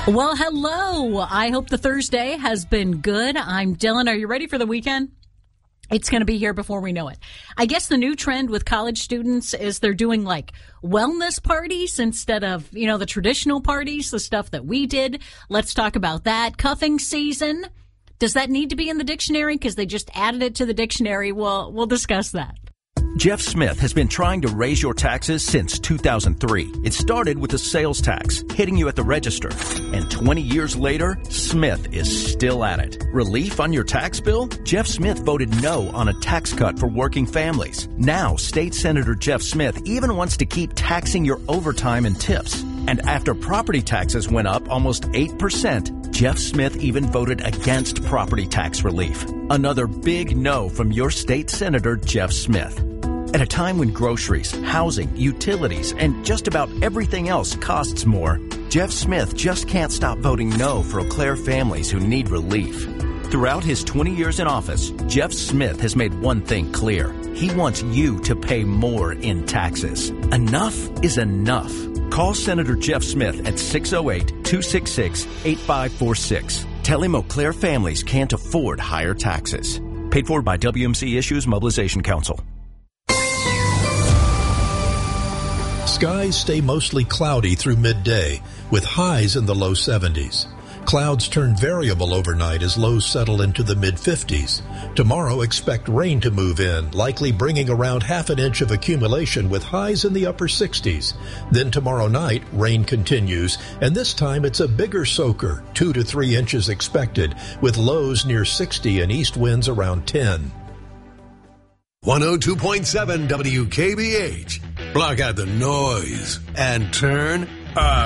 Well, hello. I hope the Thursday has been good. I'm Dylan. Are you ready for the weekend? It's going to be here before we know it. I guess the new trend with college students is they're doing like wellness parties instead of, the traditional parties, the stuff that we did. Let's talk about that. Cuffing season. Does that need to be in the dictionary? Because they just added it to the dictionary. Well, we'll discuss that. Jeff Smith has been trying to raise your taxes since 2003. It started with the sales tax, hitting you at the register. And 20 years later, Smith is still at it. Relief on your tax bill? Jeff Smith voted no on a tax cut for working families. Now, State Senator Jeff Smith even wants to keep taxing your overtime and tips. And after property taxes went up almost 8%, Jeff Smith even voted against property tax relief. Another big no from your state senator, Jeff Smith. At a time when groceries, housing, utilities, and just about everything else costs more, Jeff Smith just can't stop voting no for Eau Claire families who need relief. Throughout his 20 years in office, Jeff Smith has made one thing clear. He wants you to pay more in taxes. Enough is enough. Call Senator Jeff Smith at 608-266-8546. Tell him Eau Claire families can't afford higher taxes. Paid for by WMC Issues Mobilization Council. Skies stay mostly cloudy through midday, with highs in the low 70s. Clouds turn variable overnight as lows settle into the mid-50s. Tomorrow, expect rain to move in, likely bringing around half an inch of accumulation with highs in the upper 60s. Then tomorrow night, rain continues, and this time it's a bigger soaker, 2 to 3 inches expected, with lows near 60 and east winds around 10. 102.7 WKBH. Block out the noise and turn up.